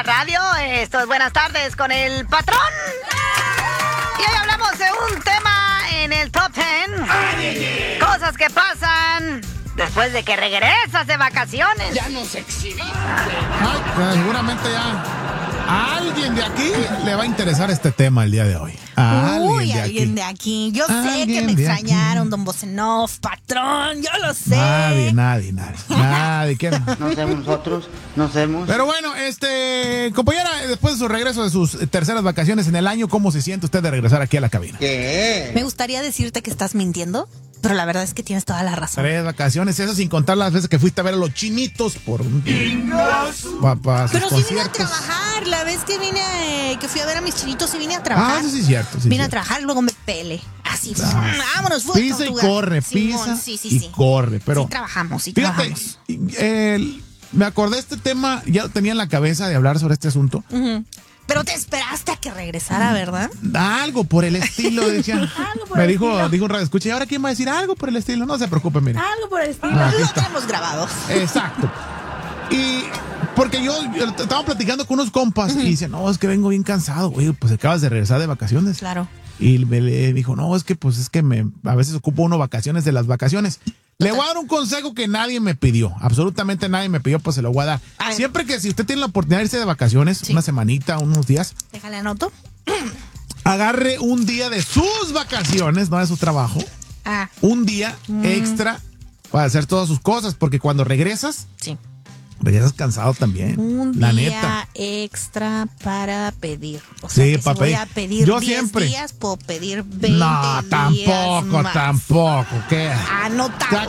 la radio. Esto es Buenas Tardes con el patrón. Y hoy hablamos de un tema en el Top 10. Cosas que pasan después de que regresas de vacaciones. Ya nos exhibiste. Seguramente ya a alguien de aquí le va a interesar este tema el día de hoy. Alguien de aquí. Yo sé que me extrañaron, don Bosenov, patrón, yo lo sé. Nadie quiere. No sabemos nosotros, no sabemos. Pero bueno, compañera, después de su regreso de sus terceras vacaciones en el año, ¿cómo se siente usted de regresar aquí a la cabina? ¿Qué? Me gustaría decirte que estás mintiendo, pero la verdad es que tienes toda la razón. 3 vacaciones, eso sin contar las veces que fuiste a ver a los chinitos por un pero sí vine a trabajar, la vez que que fui a ver a mis chinitos y vine a trabajar. Eso sí es cierto. Vine a trabajar y luego me pele. Así, vámonos, fue pisa y corre, pisa y corre. Pero sí trabajamos, fíjate, me acordé de este tema, ya lo tenía en la cabeza de hablar sobre este asunto. Pero te esperaste a que regresara, ¿verdad? Algo por el estilo, decía. Me dijo un radio escucha, ¿y ahora quién va a decir algo por el estilo? No se preocupe, mire. Algo por el estilo. Lo tenemos grabado. Exacto. Y porque yo estaba platicando con unos compas y dice, no, es que vengo bien cansado, güey, pues acabas de regresar de vacaciones. Claro. Y me dijo, no, es que a veces ocupo uno vacaciones de las vacaciones. Le voy a dar un consejo que nadie me pidió, absolutamente nadie me pidió, pues se lo voy a dar. Siempre que si usted tiene la oportunidad de irse de vacaciones, una semanita, unos días. Déjale anoto. Agarre un día de sus vacaciones, no de su trabajo. Un día extra para hacer todas sus cosas, porque cuando regresas, regresas cansado también. Un la día neta. extra para pedir. O sea, sí, que si voy a pedir yo 10 siempre. días, puedo pedir 20 No, tampoco. ¿Qué? Anota. Te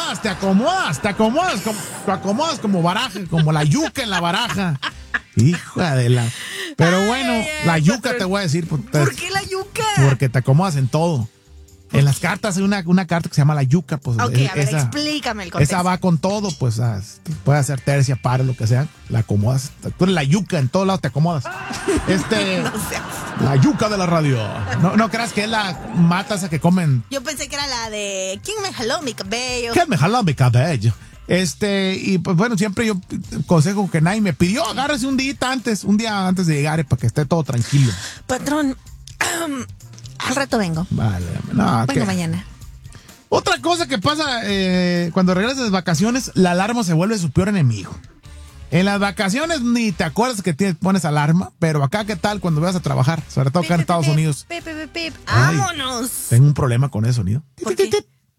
acomodas como baraja, como la yuca en la baraja. Hija de la... Pero bueno, la yuca te voy a decir. ¿Por qué la yuca? Porque te acomodas en todo. En las cartas hay una carta que se llama la yuca, pues. Ok, a ver, explícame el contexto. Esa va con todo, pues, puede hacer tercia, par, lo que sea, la acomodas. Tú eres la yuca, en todos lados te acomodas. No seas. La yuca de la radio. No creas que es la mata esa que comen. Yo pensé que era la de ¿Quién me jaló mi cabello? ¿Quién me jaló mi cabello? Y pues bueno, siempre yo consejo que nadie me pidió, agárrese un día antes de llegar para que esté todo tranquilo. Patrón, al rato vengo. Vale, no, vengo mañana. Otra cosa que pasa cuando regresas de vacaciones, la alarma se vuelve su peor enemigo. En las vacaciones ni te acuerdas que pones alarma, pero acá, ¿qué tal cuando vas a trabajar? Sobre todo acá en Estados Unidos. ¡Vámonos! Tengo un problema con ese sonido. ¿Por qué?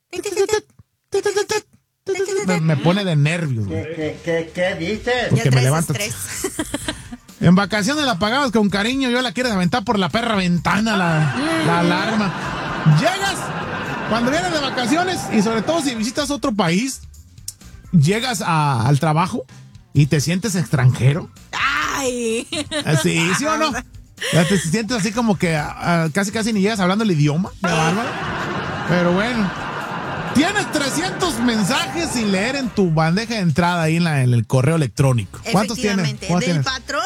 Me pone de nervios. ¿Qué dices? Porque me levantas. En vacaciones la pagabas con cariño, yo la quieres aventar por la perra ventana, la alarma. Llegas, cuando vienes de vacaciones, y sobre todo si visitas otro país, llegas al trabajo y te sientes extranjero. ¡Ay! ¿Sí o no? Te sientes así como que casi ni llegas hablando el idioma. ¡Qué bárbaro! Pero bueno. Tienes 300 mensajes sin leer en tu bandeja de entrada ahí en el correo electrónico. ¿Cuántos tienes? ¿Del patrón?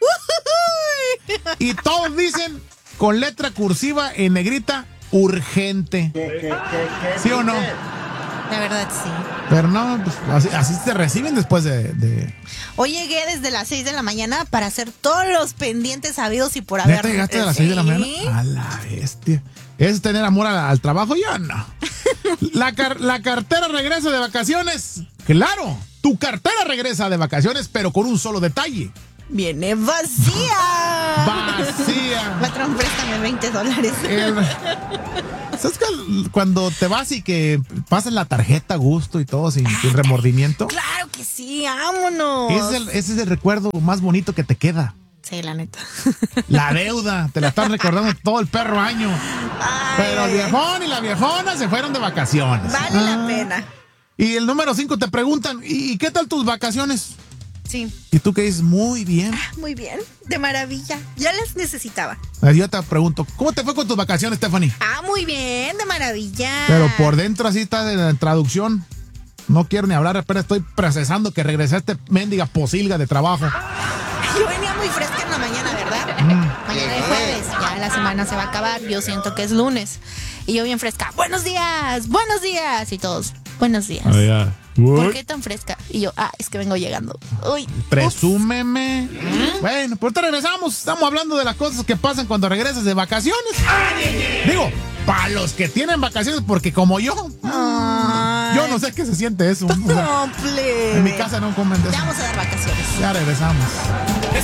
Y todos dicen con letra cursiva en negrita, urgente. ¿Sí o no? La verdad, sí. Pero no, pues así se reciben después de... Hoy llegué desde las 6 de la mañana para hacer todos los pendientes habidos y por haber. ¿Neta llegaste a las 6 de la mañana? A la bestia. ¿Es tener amor al trabajo? Ya no. La cartera regresa de vacaciones. Claro, tu cartera regresa de vacaciones, pero con un solo detalle. Viene vacía. Vacía. Patrón, préstame $20. ¿Sabes que cuando te vas y que pasas la tarjeta a gusto y todo sin remordimiento? Claro que sí, vámonos. Ese es el recuerdo más bonito que te queda. Sí, la neta. La deuda, te la están recordando todo el perro año. Pero el viejón y la viejona se fueron de vacaciones. Vale la pena. Y el número 5 te preguntan, ¿y qué tal tus vacaciones? Sí. ¿Y tú qué dices? Muy bien. Muy bien, de maravilla. Ya las necesitaba. Yo te pregunto, ¿cómo te fue con tus vacaciones, Stephanie? Muy bien, de maravilla. Pero por dentro así está en la traducción. No quiero ni hablar, apenas estoy procesando que regresaste mendiga posilga de trabajo. Yo venía muy fresca en la mañana, ¿verdad? Mañana es jueves, ya la semana se va a acabar, yo siento que es lunes. Y yo bien fresca, buenos días, y todos, buenos días. ¿Por qué tan fresca? Y yo, es que vengo llegando. Uy. Presúmeme. Bueno, pues ahorita regresamos. Estamos hablando de las cosas que pasan cuando regresas de vacaciones. Digo, para los que tienen vacaciones, porque como yo no sé qué se siente eso. O sea, en mi casa no comen de eso. Te vamos a dar vacaciones. Ya regresamos.